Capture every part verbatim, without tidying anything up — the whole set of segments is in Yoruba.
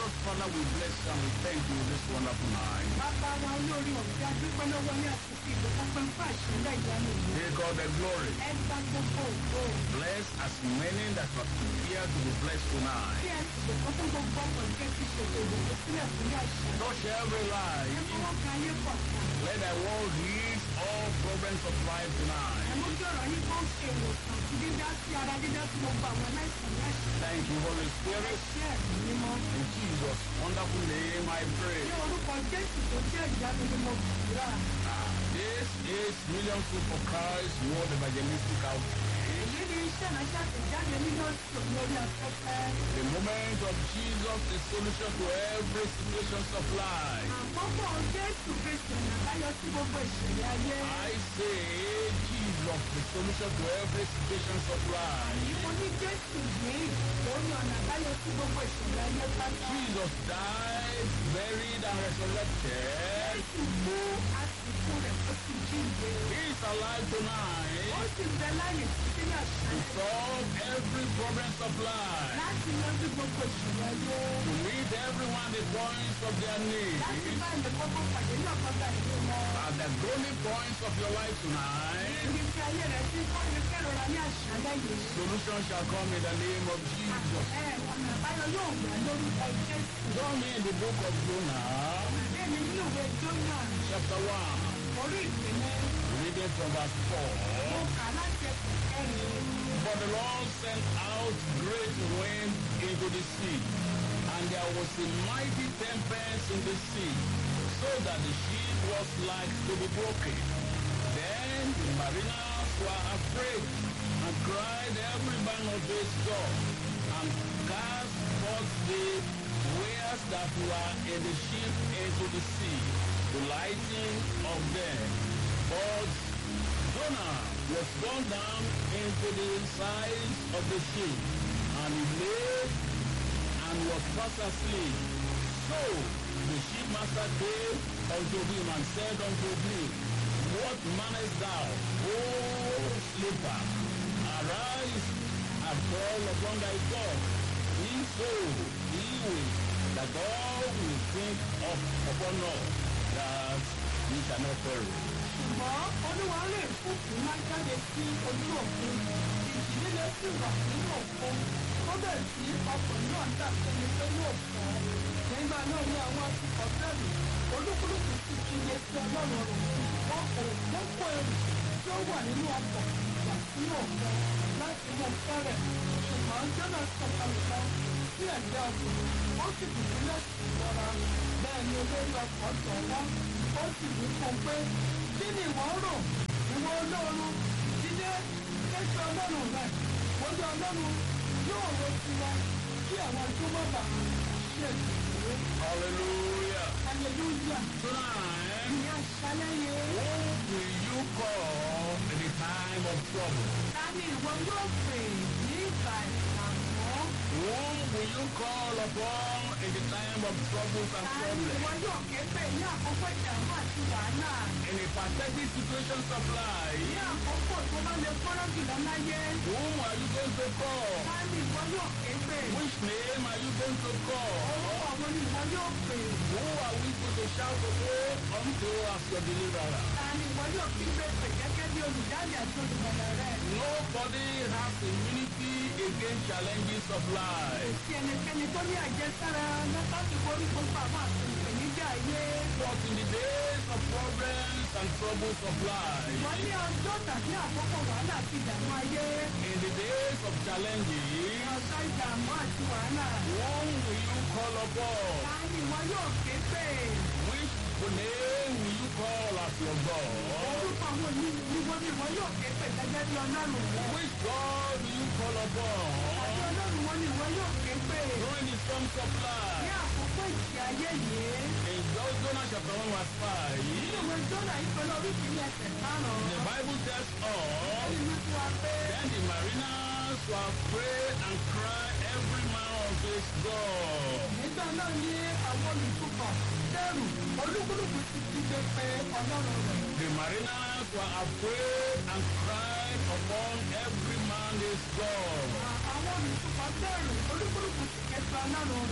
Gracious Father, we bless you and we thank you this wonderful night. Bàbá wa olórí ọ̀fẹ́ adúpẹ́ lọ́wọ́ ní àsìkò ìlú pọ́pẹ́ ń fàṣẹlẹ̀ ìyanu ìlú. Take all the glory. Ẹ gba gbogbo ògo. Bless as many that are here to be blessed Kí tonight. ẹ sì lè kọ́ fún gbogbo ọkọ̀ tí ẹ ti ṣètò ìdòwò sílẹ̀ fún ní àṣà. Touch every Ẹ life. fọwọ́ kan ayé pọ̀ kan. Let thy word heal all problems of life Ẹ tonight. mú kí ọ̀rọ̀ yín kó ṣe ìwòsàn àti dídá sí ara dídá sí gbogbo àwọn aláìsàn ní àṣà. Thank you, Holy Ẹ Spirit. ṣe ẹ̀mí mímọ́. In Jesus' wonderful name I pray. Ní orúkọ Jésù tó jẹ́ ìyanu ni mo gbàdúrà. This is Million Food for Christ World Evangelistic Outreach. Èyí ni iṣẹ́ ìránṣẹ́ àtẹ̀jáde mílíọ̀nù lórí afẹ́fẹ́. The moment of Jesus is solution to every situation of life. Àkókò Jésù Kristi ọ̀nà àbáyọ sí gbogbo ìṣẹ̀lẹ̀ ayé. I say Jesus the solution to every situation of life. Mo ní Jésù yìí lórí ọ̀nà àbáyọ sí gbogbo ìṣẹ̀lẹ̀ ayé pátá. Jesus died, buried, and resurrected. Jésù mú àsìkò rẹ̀ ó sì jíǹde. He is alive Ó tonight sì bẹ láyè títí ní to àṣálẹ́ solve every problem of life, láti yanjú gbogbo ìṣẹ̀lẹ̀ ayé. to meet everyone the points of their Láti need. bá ilẹ̀ kọ́kọ́ pàdé ní ọ̀kọ́ta ìlú wọn. At the golden points of your life tonight, Ibi tí ayé rẹ̀ ti kọ́ ni kẹ́rọ̀ra ní àṣálẹ́ yìí. solution shall come in the name of Jesus. Ẹ ọ̀nà àbáyọ yóò wà lórúkọ Jésù. Join me in the book of Jonah, Bẹ́ẹ̀ni nínú ìwé Jónà chapter one, orí ìpínlẹ̀ reading from verse four. mo kà láti ẹsẹ̀ kẹrin. For the Lord sent out great wind into the sea, and there was a mighty tempest in the sea, so that the ship was like to be broken. Then the mariners were afraid, and cried every man of his God, and cast forth the wares that were in the ship into the sea, to lighten of them. But Jonah was gone down into the sides of the ship, and he lay and was fast asleep. So the shipmaster came unto him and said unto him, What manest thou, O sleeper? Arise and call upon thy God. If so, he will, that all will think of upon us, that we shall not perish. Ṣùgbọ́n Olúwa lè fòfin máa jáde sí ojú òkun. Ìjì líle sì wà nínú òkun. Ó bẹ̀rẹ̀ sí ọkọ̀ náà dàbí pé yóò fọ́. Nígbà náà ni àwọn atukọ̀ bẹ̀rù. Olúkúlùkù sì kíyè sí Ọlọ́run rẹ̀. Wọ́n kò wọ́n kó ẹrù tí ó wà nínú ọkọ̀ wà sínú òkun láti mú fẹ́rẹ̀. Ṣùgbọ́n Jọ́nà sọ̀kalẹ̀ lọ sí ẹ̀gbẹ́ ọkọ̀. Ó sì dùbúlẹ̀ sí ìrora. Bẹ́ẹ̀ ni olórí ọkọ̀ tọ̀ wá. Ó sì wí fún un pé kí ni ìwọ ń rò? Ìwọ Ọlọ́run jíde kéṣe Ọlọ́run rẹ̀. Ojú Ọlọ́run yóò ro tiwa kí àwọn tó má bà ṣe ìdìbò. Hallelujah. Hallelujah. Tonight, Ní àṣálẹ́ yẹn. who will you call in the time of trouble? Ta ni ìwọ yóò pè ní ìgbà ìdààmú? Whom will you call upon in the time of troubles and Ta ni ìwọ problems? yóò ké pè ní àkókò ìdààmú àti wàhálà? In the pathetic situations of Ní life, àkókò tó bá lè fọ́nrán jùlọ láyé. whom are you going to call? Ta ni ìwọ yóò ké pè? Which name are you going to call? Orúkọ wo ni ìwọ yóò pè? Who are we going to shout to unto as your deliverer? Ta ni ìwọ yóò fi gbé pè gẹ́gẹ́ bí olùdarí àti olùmọ̀lẹ̀ rẹ̀? Nobody has immunity against challenges of life. Tí ẹnikẹ́ni tó ní àjẹsára láti borí gbogbo àwọn àti ìpèníjà ayé. But in the days of problems and troubles of life, Wọ́n ní ọjọ́ tàbí àkókò wàhálà àti ìdààmú ayé. in the days of challenges, Ọjọ́ ìdààmú àti wàhálà. whom will you call upon? Ta ni ìwọ yóò ké pè? Which name will you call as your God? Orúkọ wo ni ìwọ ni ìwọ yóò ké pè gẹ́gẹ́ bí Ọlọ́run rẹ̀? Which God will you call Àti upon? Ọlọ́run wo ni ìwọ yóò ké pè? During the storms of Ní life. àkókò ìjì ayé yìí. In Jonah chapter one verse five, Nínú ìwé Jónà ìpele orí kìíní ẹsẹ̀ márùn-ún. the Bible tells us, Ó ní fún wa pé then the mariners were afraid and cried every man unto his God. nígbà náà ní àwọn olùtukọ̀ dẹ́rù olúkúlùkù ti kígbe pé Ọlọ́run rẹ̀. The mariners were afraid and cried upon every man his God. Àwọn olùtukọ̀ dẹ́rù olúkúlùkù ti ké pé Ọlọ́run rẹ̀.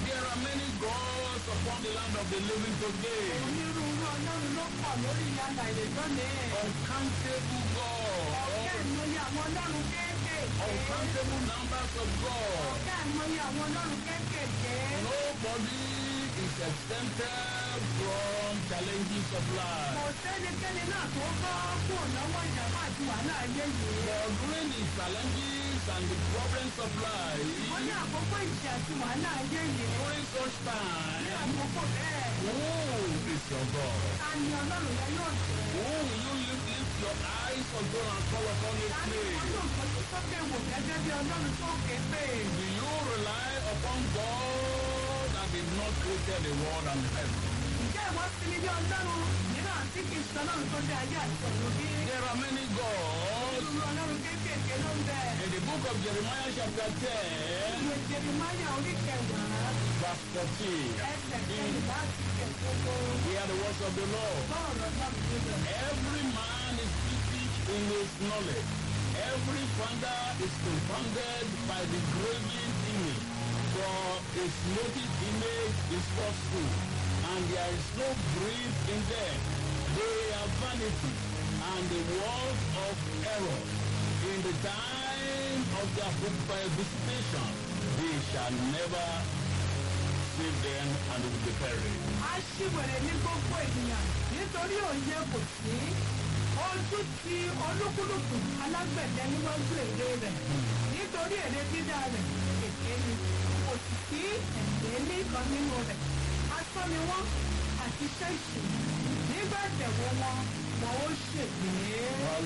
There are many gods upon the land of the living today. Onírúurú ọlọ́run ló pọ̀ lórí ìyànà ìlè lónìí. Uncountable Ọ̀kẹ́ gods. ìmọ̀ye àwọn ọlọ́run kéékèèké. Uncountable numbers of gods. Ọ̀kẹ́ ìmọ̀ye àwọn ọlọ́run kéékèèké. Nobody is exempted from challenges of Kò life. sẹ́nikẹ́ni náà tó bọ́ kúrò lọ́wọ́ ìjàmbá àti wàhálà ayé yìí. But during the challenges and the problems of life, Wọ́n ní àkókò ìṣẹ́ àti wàhálà ayé yìí. during such Ní time, àkókò bẹ́ẹ̀. who is your God? Ta ni ọlọ́run yẹn yóò jẹ́? Who will you lift, lift your eyes unto and call upon his Ta ni wọ́n name? yóò fojú sókè wò gẹ́gẹ́ bí ọlọ́run tó képe? Do you rely upon God that did not create the world and heaven? Ǹjẹ́ ìwọ sinmi bí ọlọ́run mìíràn tí kì í ṣe ọlọ́run tó dé ayé àti ọ̀run bí? There are many gods. Olúwa ọlọ́run kéékèèké ló ń bẹ. In the book of Jeremiah chapter ten, Ìwé Jeremáyà orí kẹwàá verse fourteen, ẹsẹ̀ kẹrìnlá àti kẹtọ́gbọ́. hear the words of the Lord. Bọ́ọ̀rọ̀ ọlọ́run níbẹ̀. Every man is deceived in his knowledge. Every founder is confounded by the graven image. For his native image is falsehood, and there is no breath in them. They are vanity and the words of error. In the time of their visitation, they shall never save them and will be perished. Aṣiwèrè ní gbogbo ènìyàn nítorí òye kò sí. Ojú ti olúkúlùkù alágbẹ̀dẹ níwájú èrè rẹ̀. Nítorí èrè dídá rẹ̀ èké ni. Kò sì sí ẹ̀gbẹ́ nìkan nínú rẹ̀. Asán ni wọ́n àti iṣẹ́ ìṣèlú. Nígbà ìtẹ̀wọ́ wọn, wọn ó ṣègbè.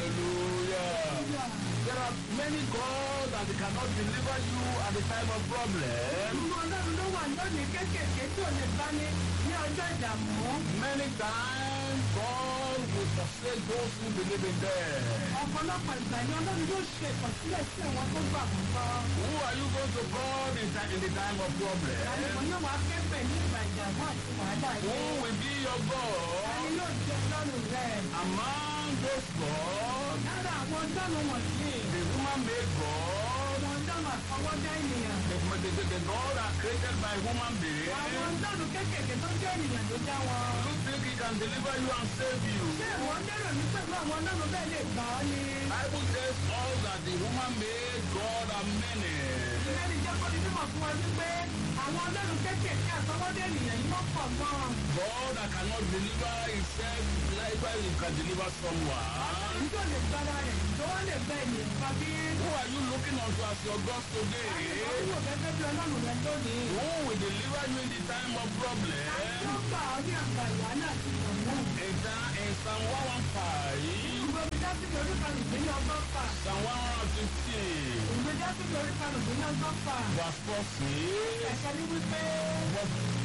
Hallelujah. There are many gods that cannot deliver you at the time of problem. Olú ọlọ́run ló wà lónìí kéékèèké tí ò lè bá ní ní ọjọ́ ìdààmú. Many times God will forsake those who believe in them. Ọ̀pọ̀lọpọ̀ ìgbà ni ọlọ́run yóò ṣe ìkọ̀sílẹ̀ sí àwọn tó gbà wọ́n gbọ́. Who are you going to call in, ti- in the time of Àlùkò problem? yóò wá kẹ́pẹ̀ ní ìgbà ìdààmú àti wàhálà Who yìí. will be your Ẹni God? yóò jẹ́ ọlọ́run rẹ̀. Among those gods, Lára àwọn ọlọ́run wọ̀nyí, the woman made God, àwọn ọlọ́run àfọwọ́dá ènìyàn. the, the, the, the God are created by human Àwọn beings. ọlọ́run kéékèèké tó jẹ́ ènìyàn ló dá wọn. You think he can deliver you and save you? Ṣé ìwọ lérò ní pẹ̀lú àwọn ọlọ́run bẹ́ẹ̀ lè gbà ọ́ ni? Bible says all that the woman made God are many. Ìrẹ́ni jẹ́ kó di mímọ̀ fún ọ wípé àwọn ọlọ́run kéékèèké àtọwọ́dá ènìyàn yìí wọ́n pọ̀ gan-an. God that cannot deliver himself, likewise he can deliver someone. Ọlọ́run tó lè gbára rẹ̀ tó wọ́n lè gbẹ ènìyàn kan bí. Who are you looking unto as your God Láti today? ìwọ gẹ́gẹ́ bí ọlọ́run rẹ lónìí. Who will deliver you in the time of problem? Láti ó gbà ọ́ ní àgbà ìwà náà ti dùnmú. In, Psa- in Psalm one fifteen, Ìwé Dásílì orí karùn-ún ní ọgọ́fà. Psalm one fifteen, Ìwé Dásílì orí karùn-ún ní ọgọ́fà. verse four says, Ẹ̀ṣẹ̀ ní wípé but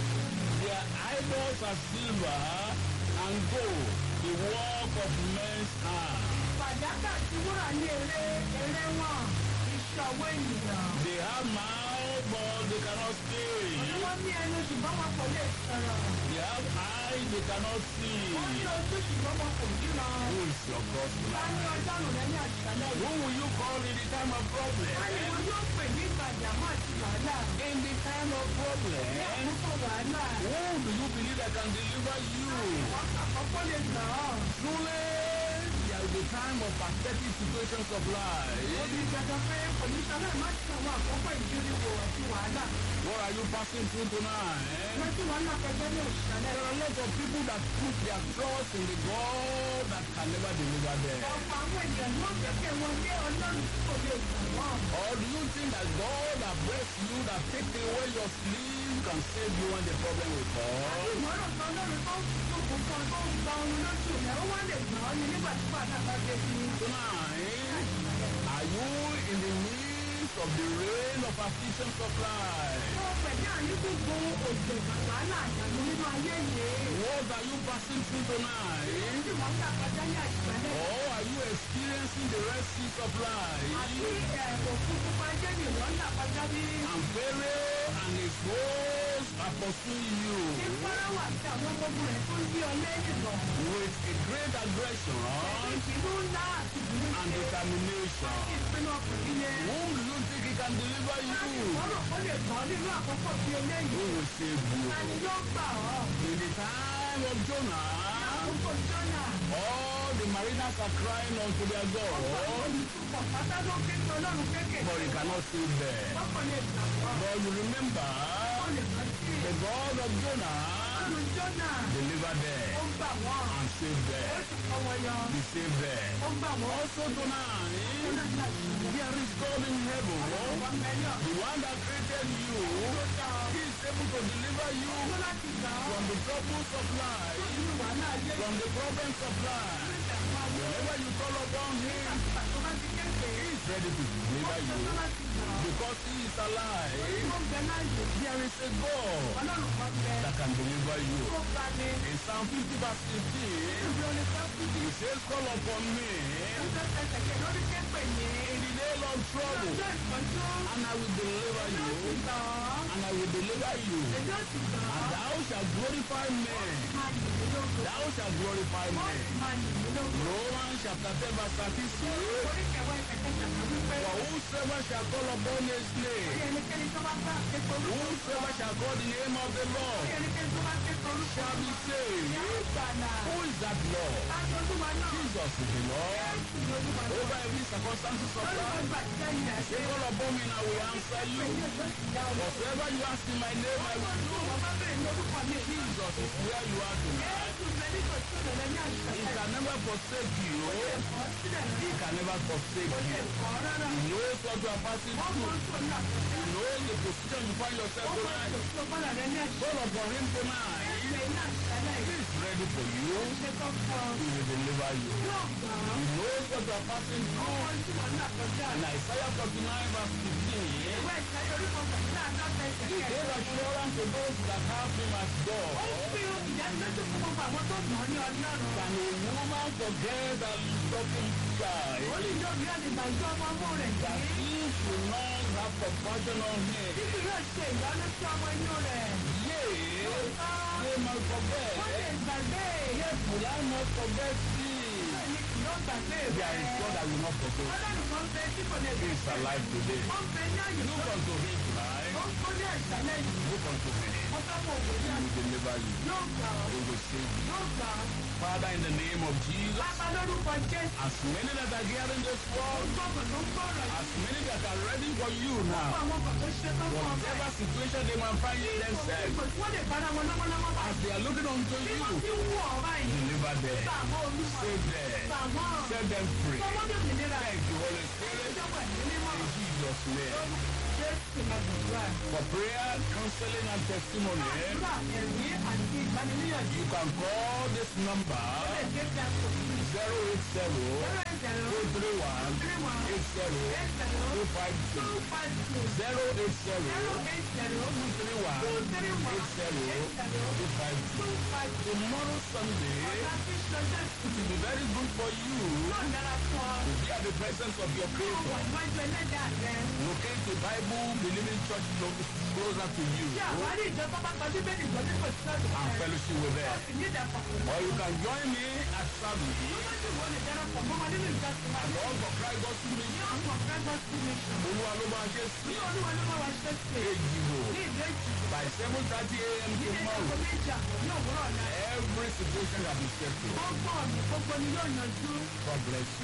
their idols are silver and gold, the work of men's hands. fàdákà tí wúrà ní eré eré wọn ìṣọwọ́ ènìyàn. They have mouth, but they cannot speak. Wọ́n ní ẹnu ṣùgbọ́n wọn kò lè sọ̀rọ̀. They have eyes, they cannot Wọ́n ní see. ojú ṣùgbọ́n wọn kò ríran. Who is your God Bá ní tonight? ọjọ́rùn rẹ ní àṣálẹ́ Who yìí. will you call in the time of Báyìí problem? wọn yóò pè ní ìgbàdàmú àti wàhálà. In the time of Ní problem, àkókò wàhálà. who do you believe that can deliver you? Wọ́n àkọ́kọ́ lè gbà ọ́. Truly, there is a time of pathetic situations of life. Omi dandan pé kòmíṣánná má ti àwọn àkókò ìjíríwò àti wàhálà. What are you passing through tonight? Wọ́n tí wọ́n náà kọjá ní òṣìṣẹ́ There are a lot of people that put their trust in the God that can never deliver them. ọ̀pọ̀ àwọn ènìyàn ló ń gbẹ́kẹ̀ wọn lé ọlọ́run tí kò lè gbà wọ́n. Or do you think that God that bless you, that take away your sleep, can save you when the problem will come? Ìmọ̀ràn kan lọ́run tó ń fún kan tó ń gba ohun lójú rẹ̀ ó wá lè gbà ọ́ ní nígbà tí bàtà bá dé sí. Tonight, are you in the midst of the rain of afflictions of life? Ó pẹ̀lú àyíkúgbò òjò wàhálà àjàlú nínú ayé yìí. What are you passing through tonight? Tí wọ́n gbà kọjá ní àṣìṣẹ́ Or are you experiencing the red seas of life? àti òkú pupa jẹ́ ní ìwọ́n gbà kọjá bí. And Pharaoh and his hosts are pursuing you Ní Fáráò àti àwọn ọmọ ogun rẹ̀ tó ń yí ọ lẹ́yìn lọ. with a great aggression Ìbínú ńlá àti ìbínú and ṣe. determination. Ìpinnu ọkùnrin yẹn. Whom do you think he can deliver you? Wọ́n rò ó lè gbọ́ nínú àkókò bí Who eléyìí. will save you? Ta ni yóò gbà ọ́? In the time of Jonah, Àkókò Jọ́nà. all the mariners are crying unto their God, Olùtúpọ̀ pátá ló ké pe Ọlọ́run kéékèèké. but he cannot save them. Wọ́n kò lè gbà wọ́n. But you remember, Wọ́n lè rántí. the God of Jonah Ọlọ́run Jọ́nà. delivered Ó them gbà wọ́n. and saved Ó them. sì kọ́ wọn yọ. He saved them. Ó gbà wọ́n. Also tonight, there is God in heaven, Wọ́n mẹ́lọ̀. the one that created you. Ó dá ọ. He is able to deliver you Ó láti gbà ọ́. from the troubles of life, Nínú wàhálà ayé. from the problems of life. Ìjàmbá ayé. Whenever you call upon Him, Tó bá ti kéde. He is ready to deliver you Tó láti gbà ọ́. because He is alive. Ó ń bẹ láàyè. There is a God Ọlọ́run kan bẹ. that can deliver you. Ó gbà ní. In Psalm fifty verse fifteen, Ìbí olè fẹ́ fún mi. He says, "Call upon me Ó fẹ́ fẹsẹ̀ kẹ̀ lórí képe yìí. in the day of trouble, Ọjọ́ ìpọ́njú. and I will deliver Èmi ó sì you, gbà ọ́. and I will deliver you, Èmi ó sì gbà and ọ́. thou shalt glorify me. Máa yìn mí lógo. Thou shalt glorify Ó me." sì máa yìn mí lógo. Romans chapter ten verse thirty-six, Orí kẹwàá ìfẹ̀kẹ́ ṣàkóso wípé. "For whosoever shall call upon His Bí name, ẹnikẹ́ni tó bá bá képe olúkọ. whosoever shall call the name of the Bí Lord, ẹnikẹ́ni tó bá képe olúkọ. shall be saved." Yóò gbàlà. Who is that Lord? Láti olúwa náà. Jesus is the Lord. Jésù ni olúwa náà. Over every circumstances of Lórí life, gbogbo àtijọ́ ilẹ̀ say, àṣẹ. "Call upon me and I will answer you. Whatsoever you ask in my name, I will do." Jesus is where you are tonight. He can never forsake you. He can never forsake you. He knows what you are passing through. He knows the position you find yourself tonight. Call upon Him tonight. He is ready for you. He will deliver you. He knows what you are passing through. In Isaiah forty-nine verse fifteen, He gave assurance to those that have Him as God. Can a woman forget her sucking child that he should not have compassion on him? Yea, they must forget. Yet will I not forget thee? There is God that will not forget. He is alive today. Look unto Him tonight. Look unto Him. He will deliver you. He will save you. Father, in the name of Jesus, as many that are here in this world, as many that are ready for you now, whatever situation they might find themselves, as they are looking unto you, deliver them, save them, set them free. Thank you, Holy Spirit, in Jesus' name. For prayer, counseling, and testimony, you can call this number zero eight zero, two three one, eight zero, two five two. zero eight zero, two three one, eight zero, two five two. Tomorrow Sunday, it will be very good for you to be at the presence of your Creator. Locate the Bible believing church closer to you and fellowship with them. Or you can join me at service at the All for Christ Gospel Mission. Olúwa ló máa ṣe sí Èjìgbò by seven thirty a m tomorrow. Every situation that is settled. God bless you.